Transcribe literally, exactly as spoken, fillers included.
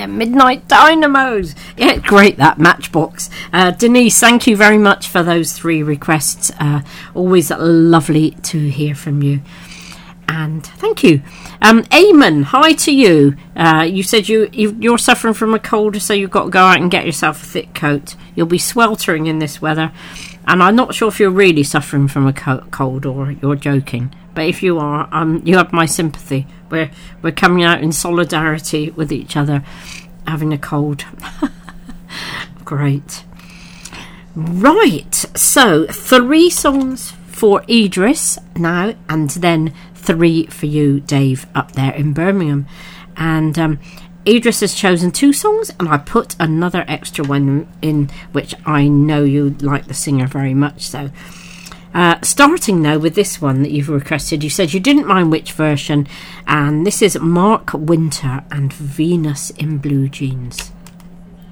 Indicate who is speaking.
Speaker 1: Yeah, Midnight Dynamos. Yeah, great, that Matchbox. Uh, Denise, thank you very much for those three requests. Uh, always lovely to hear from you. And thank you. Um, Eamon, hi to you. Uh, you said you, you, you're suffering from a cold, so you've got to go out and get yourself a thick coat. You'll be sweltering in this weather. And I'm not sure if you're really suffering from a co- cold or you're joking. But if you are, um, you have my sympathy. We're, we're coming out in solidarity with each other, having a cold. Great. Right, so three songs for Idris now, and then three for you, Dave, up there in Birmingham. And um, Idris has chosen two songs, and I put another extra one in, which I know you like the singer very much. So, uh, starting now with this one that you've requested. You said you didn't mind which version, and this is Mark Winter and Venus in Blue Jeans.